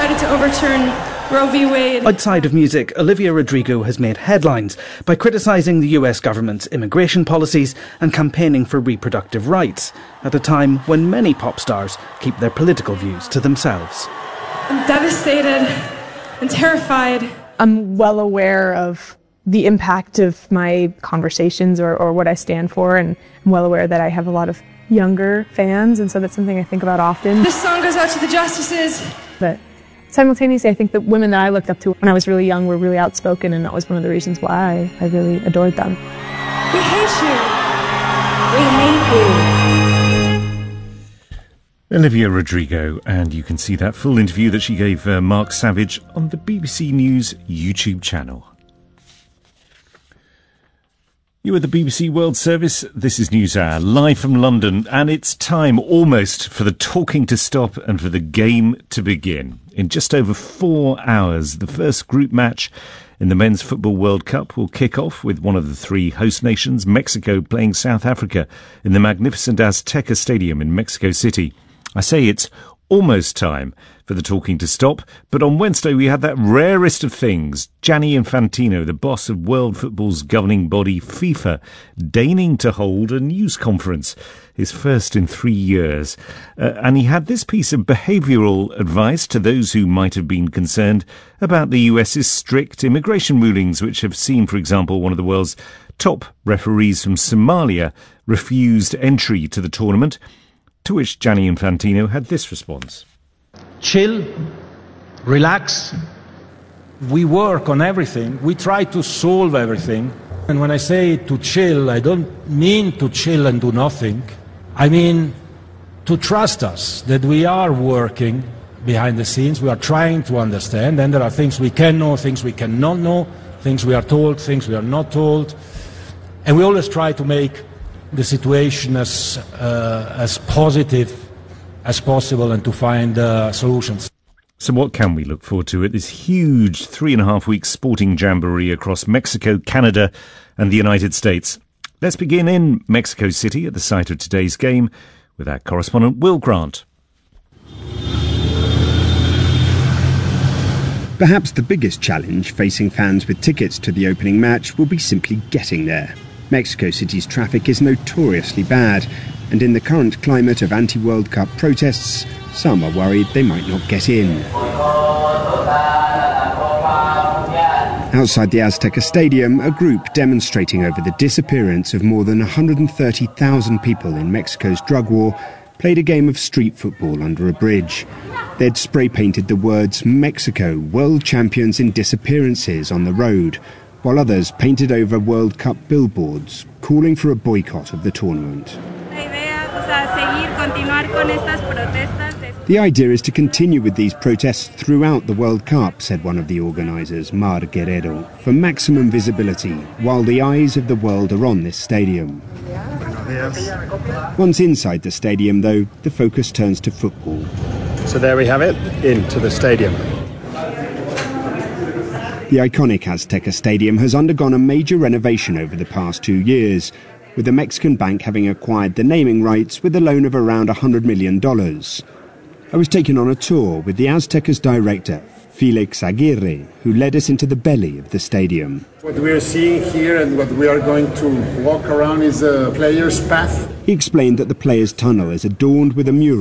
decided to overturn Roe v. Wade. Outside of music, Olivia Rodrigo has made headlines by criticising the US government's immigration policies and campaigning for reproductive rights, at a time when many pop stars keep their political views to themselves. I'm devastated and terrified. I'm well aware of the impact of my conversations or what I stand for, and I'm well aware that I have a lot of younger fans, and so that's something I think about often. This song goes out to the justices. But simultaneously, I think the women that I looked up to when I was really young were really outspoken, and that was one of the reasons why I really adored them. We hate you. We hate you. Olivia Rodrigo, and you can see that full interview that she gave Mark Savage on the BBC News YouTube channel. You are the BBC World Service. This is NewsHour, live from London, and it's time almost for the talking to stop and for the game to begin. In just over 4 hours, the first group match in the Men's Football World Cup will kick off with one of the three host nations, Mexico, playing South Africa in the magnificent Azteca Stadium in Mexico City. I say it's almost time for the talking to stop, but on Wednesday we had that rarest of things, Gianni Infantino, the boss of world football's governing body FIFA, deigning to hold a news conference, his first in 3 years. And he had this piece of behavioural advice to those who might have been concerned about the US's strict immigration rulings, which have seen, for example, one of the world's top referees from Somalia refused entry to the tournament, to which Gianni Infantino had this response. Chill, relax. We work on everything. We try to solve everything. And when I say to chill, I don't mean to chill and do nothing. I mean to trust us, that we are working behind the scenes. We are trying to understand. And there are things we can know, things we cannot know, things we are told, things we are not told. And we always try to make the situation as positive as possible and to find solutions. So what can we look forward to at this huge 3.5-week sporting jamboree across Mexico, Canada and the United States? Let's begin in Mexico City at the site of today's game with our correspondent Will Grant. Perhaps the biggest challenge facing fans with tickets to the opening match will be simply getting there. Mexico City's traffic is notoriously bad, and in the current climate of anti-World Cup protests, some are worried they might not get in. Outside the Azteca Stadium, a group demonstrating over the disappearance of more than 130,000 people in Mexico's drug war played a game of street football under a bridge. They'd spray-painted the words "Mexico, world champions in disappearances" on the road, while others painted over World Cup billboards, calling for a boycott of the tournament. The idea is to continue with these protests throughout the World Cup, said one of the organisers, Mar Guerrero, for maximum visibility, while the eyes of the world are on this stadium. Once inside the stadium, though, the focus turns to football. So there we have it, into the stadium. The iconic Azteca Stadium has undergone a major renovation over the past 2 years, with the Mexican bank having acquired the naming rights with a loan of around $100 million. I was taken on a tour with the Azteca's director, Felix Aguirre, who led us into the belly of the stadium. What we are seeing here and what we are going to walk around is a player's path. He explained that the player's tunnel is adorned with a mural